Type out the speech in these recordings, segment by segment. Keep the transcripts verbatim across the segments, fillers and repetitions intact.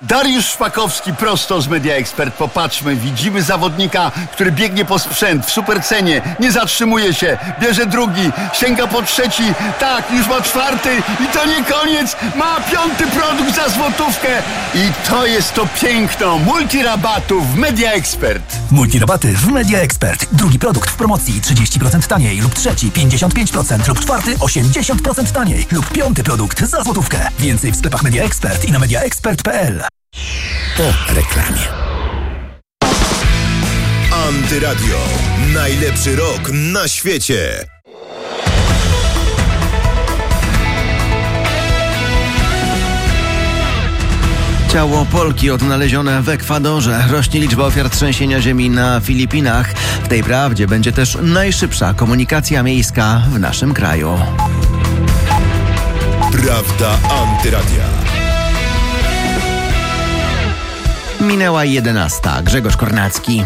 Dariusz Szpakowski prosto z Media Expert. Popatrzmy, widzimy zawodnika, który biegnie po sprzęt w supercenie, nie zatrzymuje się, bierze drugi, sięga po trzeci, tak, już ma czwarty i to nie koniec, ma piąty produkt za złotówkę i to jest to piękno multirabatów w Media Expert. Multirabaty w Media Expert. Drugi produkt w promocji trzydzieści procent taniej lub trzeci pięćdziesiąt pięć procent lub czwarty osiemdziesiąt procent taniej lub piąty produkt za złotówkę. Więcej w sklepach Media Expert i na mediaexpert kropka p l. Po reklamie. Antyradio. Najlepszy rok na świecie. Ciało Polki odnalezione w Ekwadorze. Rośnie liczba ofiar trzęsienia ziemi na Filipinach. W tej prawdzie będzie też najszybsza komunikacja miejska w naszym kraju. Prawda Antyradia. Minęła jedenasta. Grzegorz Kornacki.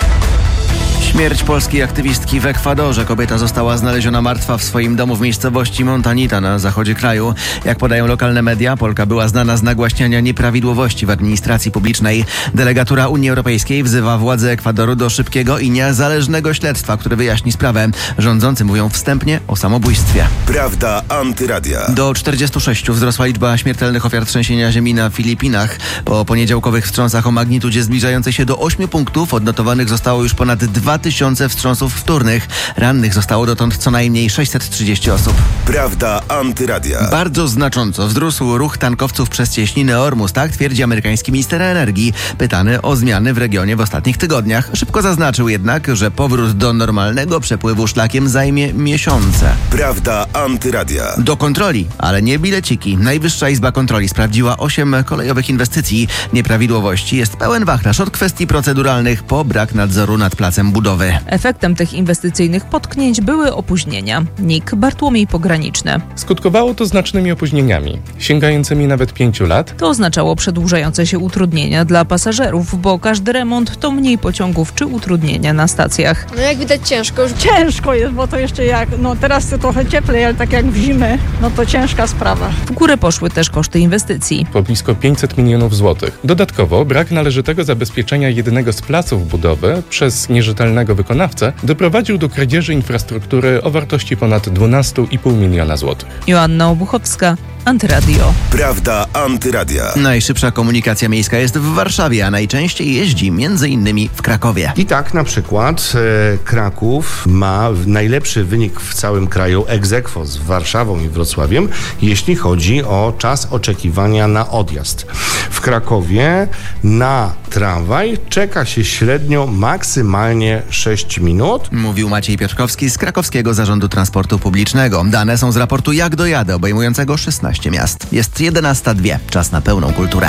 Śmierć polskiej aktywistki w Ekwadorze. Kobieta została znaleziona martwa w swoim domu w miejscowości Montanita na zachodzie kraju. Jak podają lokalne media, Polka była znana z nagłaśniania nieprawidłowości w administracji publicznej. Delegatura Unii Europejskiej wzywa władze Ekwadoru do szybkiego i niezależnego śledztwa, które wyjaśni sprawę. Rządzący mówią wstępnie o samobójstwie. Prawda Antyradia. Do czterdziestu sześciu wzrosła liczba śmiertelnych ofiar trzęsienia ziemi na Filipinach. Po poniedziałkowych wstrząsach o magnitudzie zbliżającej się do ośmiu punktów odnotowanych zostało już ponad dwa tysiące wstrząsów wtórnych. Rannych zostało dotąd co najmniej sześćset trzydzieści osób. Prawda Antyradia. Bardzo znacząco wzrósł ruch tankowców przez cieśninę Ormus, tak twierdzi amerykański minister energii. Pytany o zmiany w regionie w ostatnich tygodniach. Szybko zaznaczył jednak, że powrót do normalnego przepływu szlakiem zajmie miesiące. Prawda Antyradia. Do kontroli, ale nie bileciki. Najwyższa Izba Kontroli sprawdziła osiem kolejowych inwestycji. Nieprawidłowości jest pełen wachlarz od kwestii proceduralnych po brak nadzoru nad placem budowy. Efektem tych inwestycyjnych potknięć były opóźnienia. N I K Bartłomiej Pograniczny. Skutkowało to znacznymi opóźnieniami, sięgającymi nawet pięciu lat. To oznaczało przedłużające się utrudnienia dla pasażerów, bo każdy remont to mniej pociągów czy utrudnienia na stacjach. No jak widać ciężko. Już ciężko jest, bo to jeszcze jak, no teraz to trochę cieplej, ale tak jak w zimę, no to ciężka sprawa. W górę poszły też koszty inwestycji. Po blisko pięćset milionów złotych. Dodatkowo brak należytego zabezpieczenia jednego z placów budowy przez nierzetelnego wykonawcę doprowadził do kradzieży infrastruktury o wartości ponad dwanaście i pół miliona złotych. Joanna Obuchowska, Antyradio. Prawda Antyradia. Najszybsza komunikacja miejska jest w Warszawie, a najczęściej jeździ między innymi w Krakowie. I tak na przykład e, Kraków ma najlepszy wynik w całym kraju ex aequo z Warszawą i Wrocławiem, jeśli chodzi o czas oczekiwania na odjazd. W Krakowie na tramwaj czeka się średnio maksymalnie sześć minut. Mówił Maciej Piotrkowski z Krakowskiego Zarządu Transportu Publicznego. Dane są z raportu Jak dojadę, obejmującego szesnaście miast. Jest jedenasta dwie. Czas na pełną kulturę.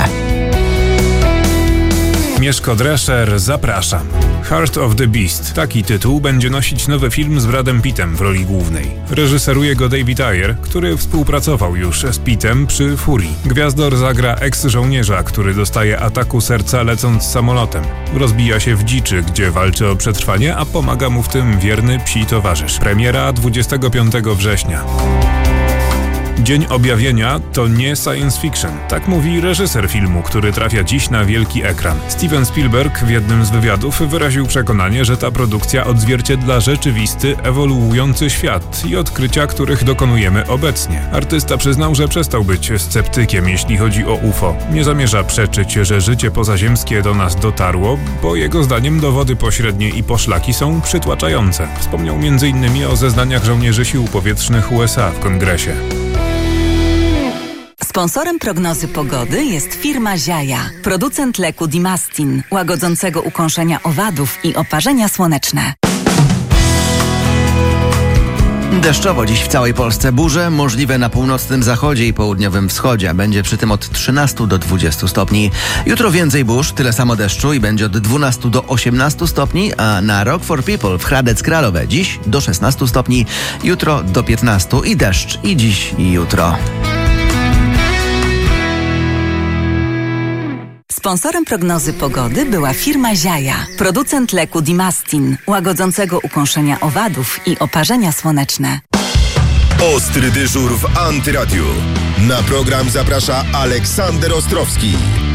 Mieszko Drescher, zapraszam. Heart of the Beast. Taki tytuł będzie nosić nowy film z Bradem Pittem w roli głównej. Reżyseruje go David Ayer, który współpracował już z Pittem przy Furii. Gwiazdor zagra eks-żołnierza, który dostaje ataku serca lecąc samolotem. Rozbija się w dziczy, gdzie walczy o przetrwanie, a pomaga mu w tym wierny psi towarzysz. Premiera dwudziestego piątego września. Dzień Objawienia to nie science fiction. Tak mówi reżyser filmu, który trafia dziś na wielki ekran. Steven Spielberg w jednym z wywiadów wyraził przekonanie, że ta produkcja odzwierciedla rzeczywisty, ewoluujący świat i odkrycia, których dokonujemy obecnie. Artysta przyznał, że przestał być sceptykiem, jeśli chodzi o U F O. Nie zamierza przeczyć, że życie pozaziemskie do nas dotarło, bo jego zdaniem dowody pośrednie i poszlaki są przytłaczające. Wspomniał między innymi o zeznaniach żołnierzy sił powietrznych U S A w kongresie. Sponsorem prognozy pogody jest firma Ziaja, producent leku Dimastin, łagodzącego ukąszenia owadów i oparzenia słoneczne. Deszczowo dziś w całej Polsce. Burze możliwe na północnym zachodzie i południowym wschodzie. Będzie przy tym od trzynastu do dwudziestu stopni. Jutro więcej burz, tyle samo deszczu i będzie od dwunastu do osiemnastu stopni, a na Rock for People w Hradec Kralowe dziś do szesnastu stopni, jutro do piętnastu i deszcz i dziś i jutro. Sponsorem prognozy pogody była firma Ziaja, producent leku Dimastin, łagodzącego ukąszenia owadów i oparzenia słoneczne. Ostry dyżur w Antyradiu. Na program zaprasza Aleksander Ostrowski.